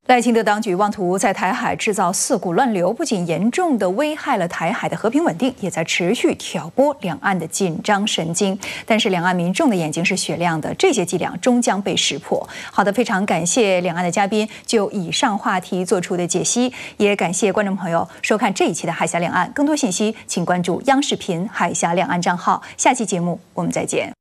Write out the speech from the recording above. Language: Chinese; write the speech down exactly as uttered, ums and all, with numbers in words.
赖清德当局妄图在台海制造四股乱流，不仅严重的危害了台海的和平稳定，也在持续挑拨两岸的紧张神经。但是两岸民众的眼睛是雪亮的，这些伎俩终将被识破。好的，非常感谢两岸的嘉宾就以上话题做出的解析，也感谢观众朋友收看这一期的《海峡两岸》。更多信息请关注央视频海峡两岸账号。下期节目我们再见。